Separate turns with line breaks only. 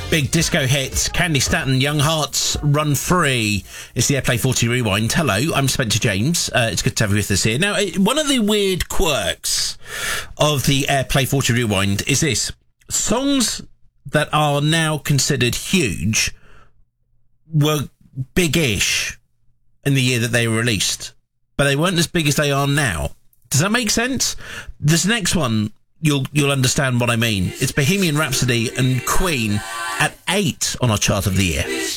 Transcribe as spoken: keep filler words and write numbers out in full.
Big disco hit, Candy Staton, Young Hearts, Run Free. It's the Airplay forty Rewind. Hello, I'm Spencer James. Uh, it's good to have you with us here. Now, one of the weird quirks of the Airplay forty Rewind is this. Songs that are now considered huge were big-ish in the year that they were released, but they weren't as big as they are now. Does that make sense? This next one, you'll you'll understand what I mean. It's Bohemian Rhapsody and Queen at eight on our chart of the year.